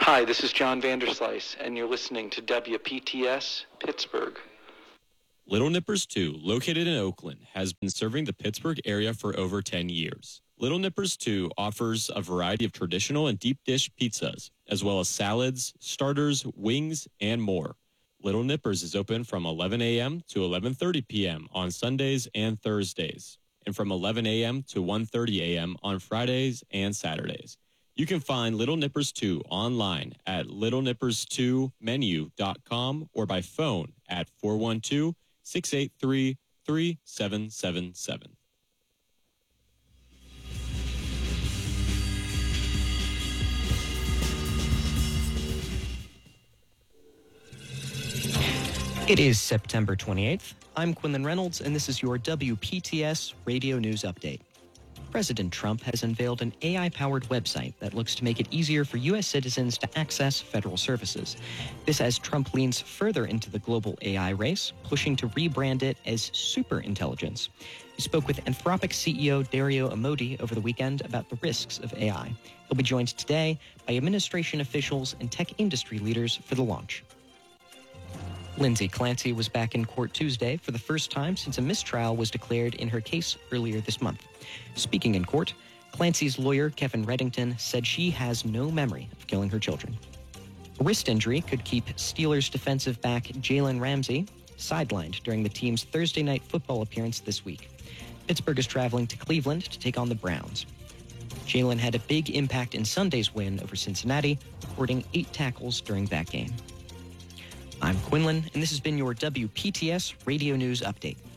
Hi, this is John Vanderslice, and you're listening to WPTS Pittsburgh. Little Nippers 2, located in Oakland, has been serving the Pittsburgh area for over 10 years. Little Nippers 2 offers a variety of traditional and deep dish pizzas, as well as salads, starters, wings, and more. Little Nippers is open from 11 a.m. to 11:30 p.m. on Sundays and Thursdays, and from 11 a.m. to 1:30 a.m. on Fridays and Saturdays. You can find Little Nippers 2 online at littlenippers2menu.com or by phone at 412-683-3777. It is September 28th. I'm Quinlan Reynolds, and this is your WPTS Radio News Update. President Trump has unveiled an AI-powered website that looks to make it easier for U.S. citizens to access federal services. This as Trump leans further into the global AI race, pushing to rebrand it as superintelligence. He spoke with Anthropic CEO Dario Amodei over the weekend about the risks of AI. He'll be joined today by administration officials and tech industry leaders for the launch. Lindsay Clancy was back in court Tuesday for the first time since a mistrial was declared in her case earlier this month. Speaking in court, Clancy's lawyer, Kevin Reddington, said she has no memory of killing her children. A wrist injury could keep Steelers defensive back Jalen Ramsey sidelined during the team's Thursday night football appearance this week. Pittsburgh is traveling to Cleveland to take on the Browns. Jalen had a big impact in Sunday's win over Cincinnati, recording 8 tackles during that game. I'm Quinlan, and this has been your WPTS Radio News Update.